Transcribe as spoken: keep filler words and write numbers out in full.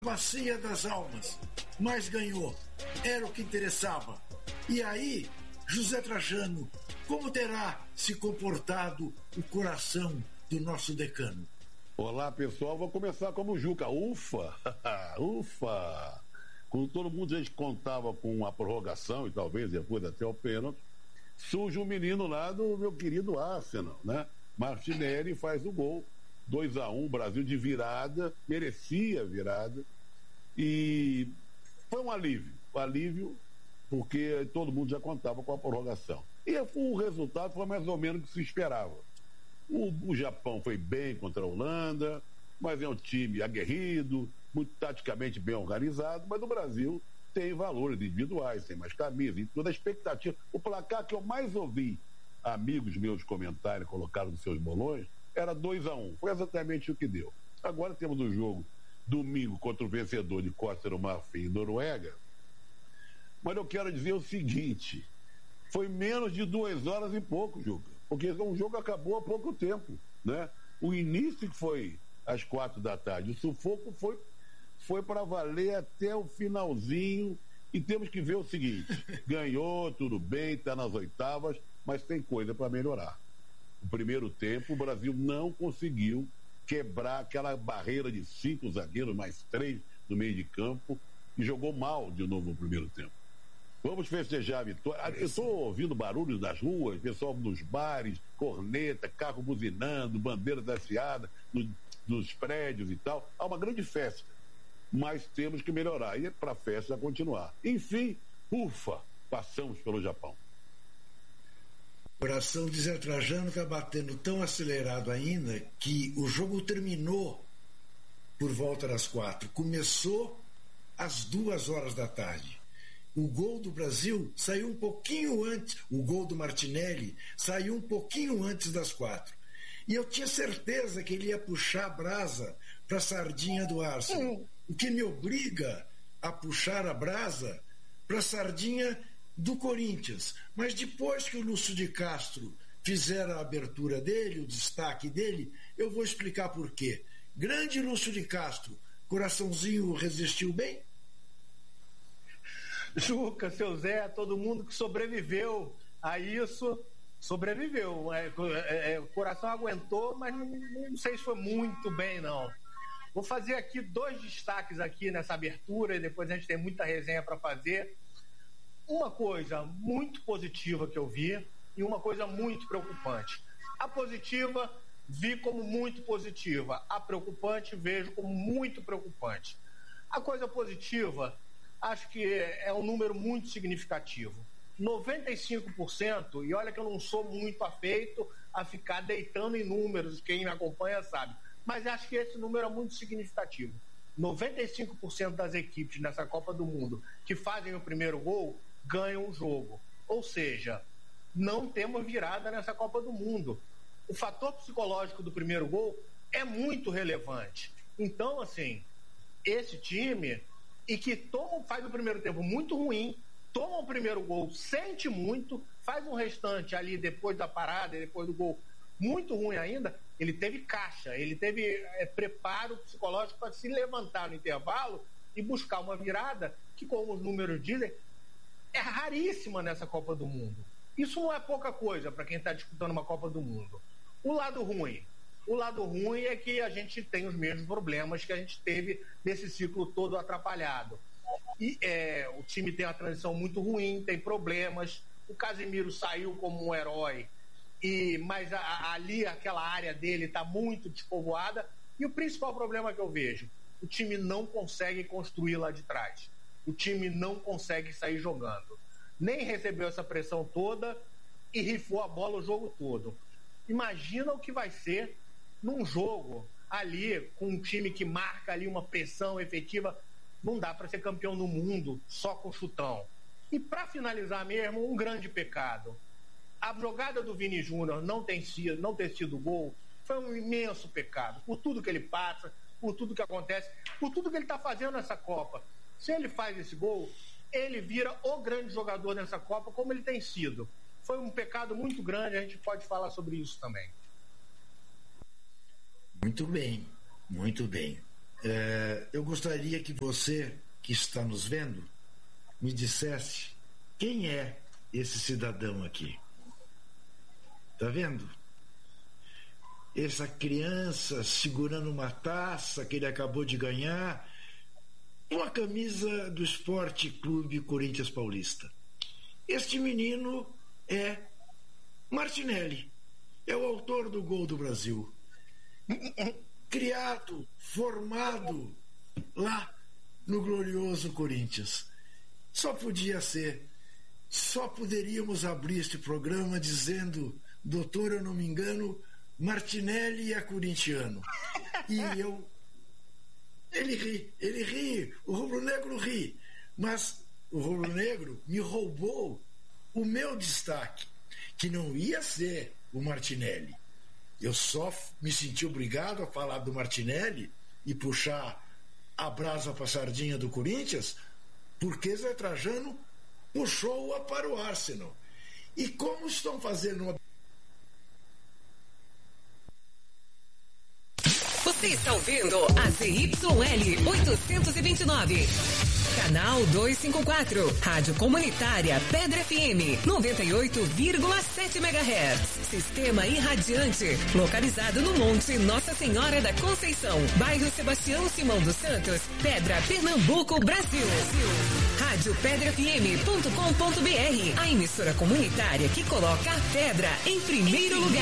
bacia das almas, mas ganhou. Era o que interessava. E aí, José Trajano, como terá se comportado o coração do nosso decano? Olá, pessoal. Vou começar como o Juca. Ufa! Ufa! Quando todo mundo já contava com a prorrogação e talvez depois até o pênalti, surge um menino lá do meu querido Arsenal, né? Martinelli faz o gol. dois a um, Brasil de virada, merecia virada. E foi um alívio. Um alívio porque todo mundo já contava com a prorrogação. E o resultado foi mais ou menos o que se esperava. O, o Japão foi bem contra a Holanda, mas é um time aguerrido, muito taticamente bem organizado, mas o Brasil tem valores individuais, tem mais camisa, e toda a expectativa. O placar que eu mais ouvi amigos meus comentarem, colocaram nos seus bolões, era dois a um. Foi exatamente o que deu. Agora temos o jogo domingo contra o vencedor de Costa do Marfim e Noruega. Mas eu quero dizer o seguinte: foi menos de duas horas e pouco, Juca, porque o jogo acabou há pouco tempo, né? O início que foi às quatro da tarde, o sufoco foi, foi para valer até o finalzinho. E temos que ver o seguinte: ganhou, tudo bem, está nas oitavas, mas tem coisa para melhorar. No primeiro tempo, o Brasil não conseguiu quebrar aquela barreira de cinco zagueiros, mais três no meio de campo, e jogou mal de novo no primeiro tempo. Vamos festejar a vitória. Eu estou ouvindo barulhos das ruas, pessoal nos bares, corneta, carro buzinando, bandeiras hasteadas no, nos prédios e tal. Há uma grande festa, mas temos que melhorar, e é para a festa continuar. Enfim, ufa, passamos pelo Japão. O coração de Zé Trajano está batendo tão acelerado ainda que o jogo terminou por volta das quatro. Começou às duas horas da tarde. O gol do Brasil saiu um pouquinho antes, o gol do Martinelli saiu um pouquinho antes das quatro. E eu tinha certeza que ele ia puxar a brasa para a sardinha do Arsenal. O que me obriga a puxar a brasa para a sardinha do Corinthians. Mas depois que o Lúcio de Castro fizer a abertura dele, o destaque dele, eu vou explicar por quê. Grande Lúcio de Castro, coraçãozinho resistiu bem? Juca, seu Zé, todo mundo que sobreviveu a isso, sobreviveu. É, é, é, o coração aguentou, mas não, não sei se foi muito bem, não. Vou fazer aqui dois destaques aqui nessa abertura, e depois a gente tem muita resenha para fazer. Uma coisa muito positiva que eu vi e uma coisa muito preocupante. A positiva vi como muito positiva, a preocupante vejo como muito preocupante. A coisa positiva, acho que é um número muito significativo. noventa e cinco por cento, e olha que eu não sou muito afeito a ficar deitando em números, quem me acompanha sabe, mas acho que esse número é muito significativo. noventa e cinco por cento das equipes nessa Copa do Mundo que fazem o primeiro gol ganham o jogo. Ou seja, não temos virada nessa Copa do Mundo. O fator psicológico do primeiro gol é muito relevante. Então, assim, esse time, e que toma, faz o primeiro tempo muito ruim, toma o primeiro gol, sente muito, faz um restante ali depois da parada, depois do gol, muito ruim ainda, ele teve caixa, ele teve é, preparo psicológico para se levantar no intervalo e buscar uma virada que, como os números dizem, é raríssima nessa Copa do Mundo. Isso não é pouca coisa para quem está disputando uma Copa do Mundo. O lado ruim. O lado ruim é que a gente tem os mesmos problemas que a gente teve nesse ciclo todo atrapalhado. E é, o time tem uma transição muito ruim, tem problemas. O Casemiro saiu como um herói, e, mas a, a, ali aquela área dele está muito despovoada. E o principal problema que eu vejo, o time não consegue construir lá de trás. O time não consegue sair jogando. Nem recebeu essa pressão toda e rifou a bola o jogo todo. Imagina o que vai ser num jogo ali, com um time que marca ali uma pressão efetiva. Não dá para ser campeão do mundo só com chutão. E para finalizar mesmo, um grande pecado. A jogada do Vini Júnior não, tem sido, não ter sido gol foi um imenso pecado. Por tudo que ele passa, por tudo que acontece, por tudo que ele está fazendo nessa Copa. Se ele faz esse gol, ele vira o grande jogador nessa Copa, como ele tem sido. Foi um pecado muito grande, a gente pode falar sobre isso também. Muito bem, muito bem. é, eu gostaria que você, que está nos vendo, me dissesse quem é esse cidadão aqui. Tá vendo? Essa criança segurando uma taça que ele acabou de ganhar, uma camisa do Esporte Clube Corinthians Paulista. Este menino é Martinelli, é o autor do gol do Brasil. Criado, formado lá no glorioso Corinthians. Só podia ser, só poderíamos abrir este programa dizendo, doutor, eu não me engano, Martinelli é corintiano. E eu... Ele ri, ele ri, o rubro-negro ri, mas o rubro-negro me roubou o meu destaque, que não ia ser o Martinelli. Eu só me senti obrigado a falar do Martinelli e puxar a brasa para a sardinha do Corinthians, porque Zé Trajano puxou-a para o Arsenal. E como estão fazendo uma... Você está ouvindo a Z Y L oitocentos e vinte e nove. Canal duzentos e cinquenta e quatro. Rádio Comunitária Pedra F M noventa e oito vírgula sete megahertz. Sistema irradiante. Localizado no Monte Nossa Senhora da Conceição. Bairro Sebastião Simão dos Santos. Pedra, Pernambuco, Brasil. Rádio pedra f m ponto com ponto b r. A emissora comunitária que coloca a pedra em primeiro lugar.